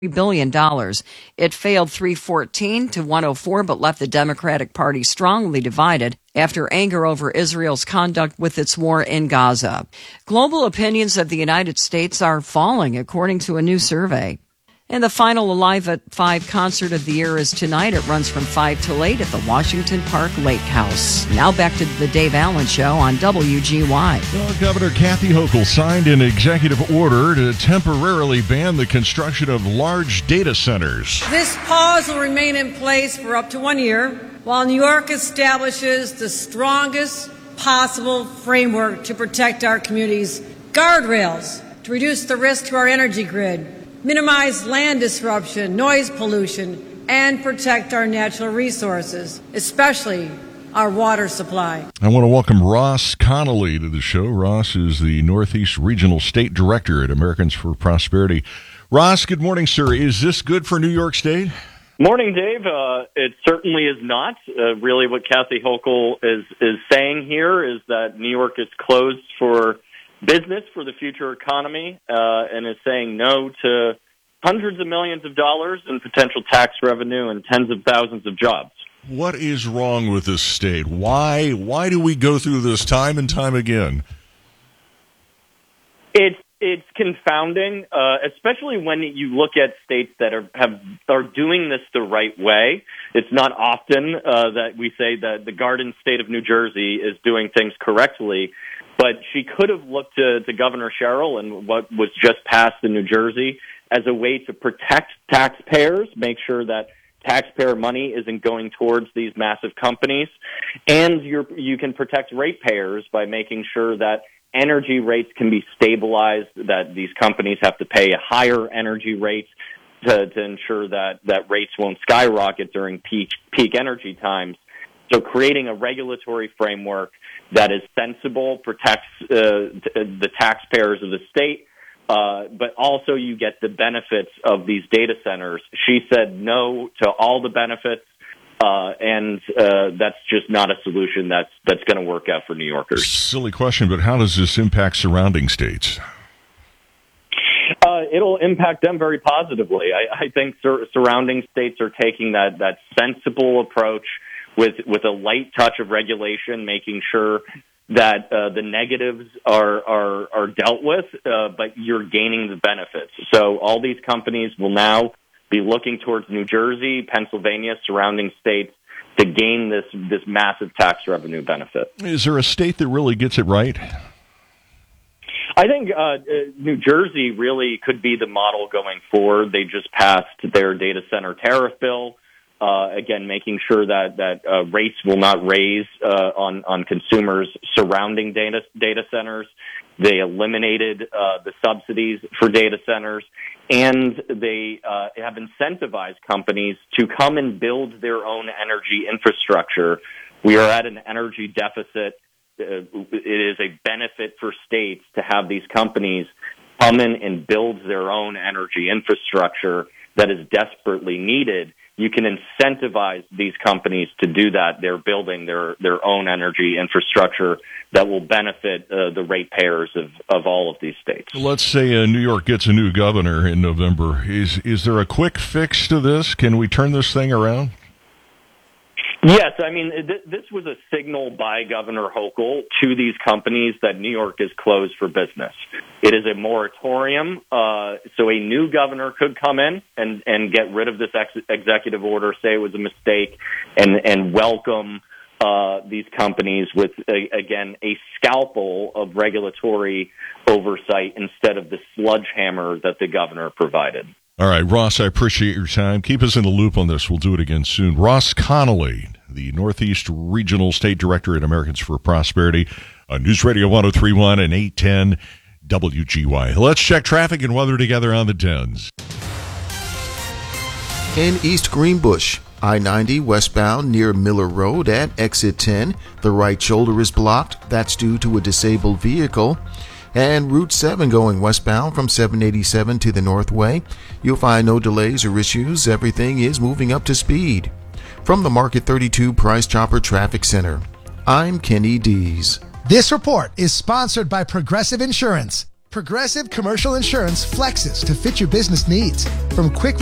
billion. It failed 314 to 104, but left the Democratic Party strongly divided after anger over Israel's conduct with its war in Gaza. Global opinions of the United States are falling, according to a new survey. And the final Alive at 5 concert of the year is tonight. It runs from 5 till 8 at the Washington Park Lake House. Now back to the Dave Allen Show on WGY. Well, Governor Kathy Hochul signed an executive order to temporarily ban the construction of large data centers. This pause will remain in place for up to 1 year, while New York establishes the strongest possible framework to protect our communities, guardrails to reduce the risk to our energy grid, minimize land disruption, noise pollution, and protect our natural resources, especially our water supply. I want to welcome Ross Connolly to the show. Ross is the Northeast Regional State Director at Americans for Prosperity. Ross, good morning, sir. Is this good for New York State? Morning, Dave. It certainly is not. Really what Kathy Hochul is saying here is that New York is closed for business, for the future economy, and is saying no to hundreds of millions of dollars in potential tax revenue and tens of thousands of jobs. What is wrong with this state? Why do we go through this time and time again? It's confounding, especially when you look at states that are doing this the right way. It's not often that we say that the Garden State of New Jersey is doing things correctly. But she could have looked to Governor Sherrill and what was just passed in New Jersey as a way to protect taxpayers, make sure that taxpayer money isn't going towards these massive companies, and you can protect ratepayers by making sure that energy rates can be stabilized, that these companies have to pay a higher energy rate to ensure that rates won't skyrocket during peak energy times. So creating a regulatory framework that is sensible, protects the taxpayers of the state, but also you get the benefits of these data centers. She said no to all the benefits, and that's just not a solution that's going to work out for New Yorkers. Silly question, but how does this impact surrounding states? It'll impact them very positively. I think surrounding states are taking that sensible approach with a light touch of regulation, making sure that the negatives are dealt with, but you're gaining the benefits. So all these companies will now be looking towards New Jersey, Pennsylvania, surrounding states to gain this massive tax revenue benefit. Is there a state that really gets it right? I think New Jersey really could be the model going forward. They just passed their data center tariff bill. Again, making sure that rates will not raise on consumers surrounding data centers. They eliminated the subsidies for data centers, and they have incentivized companies to come and build their own energy infrastructure. We are at an energy deficit. It is a benefit for states to have these companies come in and build their own energy infrastructure that is desperately needed. You can incentivize these companies to do that. They're building their own energy infrastructure that will benefit the ratepayers of all of these states. Let's say New York gets a new governor in November. Is there a quick fix to this? Can we turn this thing around? Yes, I mean, this was a signal by Governor Hochul to these companies that New York is closed for business. It is a moratorium, so a new governor could come in and get rid of this executive order, say it was a mistake, and welcome these companies with, again, a scalpel of regulatory oversight instead of the sledgehammer that the governor provided. All right, Ross, I appreciate your time. Keep us in the loop on this. We'll do it again soon. Ross Connolly, the Northeast Regional State Director at Americans for Prosperity, on News Radio 103.1 and 810 WGY. Let's check traffic and weather together on the 10s. In East Greenbush, I-90 westbound near Miller Road at exit 10. The right shoulder is blocked. That's due to a disabled vehicle. And Route 7 going westbound from 787 to the Northway. You'll find no delays or issues. Everything is moving up to speed. From the Market 32 Price Chopper Traffic Center, I'm Kenny Dees. This report is sponsored by Progressive Insurance. Progressive Commercial Insurance flexes to fit your business needs. From quick